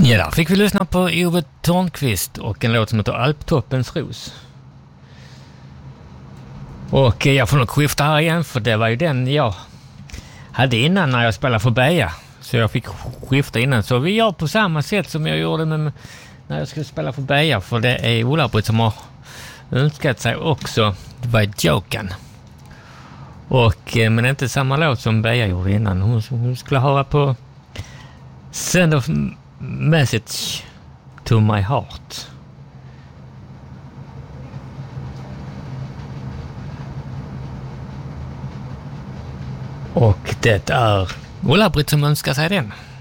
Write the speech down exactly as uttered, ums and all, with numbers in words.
Ja, där fick vi lyssna på Ove Thörnqvist och en låt som heter Alptoppens ros. Och jag får nog skifta här igen, för det var ju den jag hade innan när jag spelade för Beja. Så jag fick skifta innan. Så vi gör på samma sätt som jag gjorde med när jag skulle spela för Beja. För det är Ulla-Britt som har önskat sig också. Det var Joken. Och, men inte samma låt som Beja gjorde innan. Hon, hon skulle höra på Send of Message to My Heart. Och det är Ulla-Britt som önskar sig den.